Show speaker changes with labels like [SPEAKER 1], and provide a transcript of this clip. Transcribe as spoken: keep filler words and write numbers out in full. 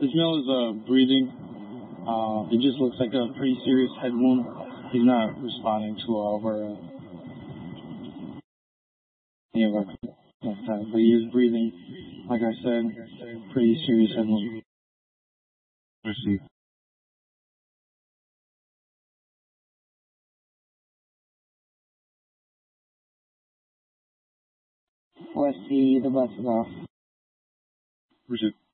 [SPEAKER 1] This male is uh, breathing. Uh, it just looks like a pretty serious head wound. He's not responding to our, uh, yeah, our, but he is breathing. Like I said, pretty serious head wound.
[SPEAKER 2] Let's see.
[SPEAKER 3] Let's see, the bus is off.
[SPEAKER 2] Where's it?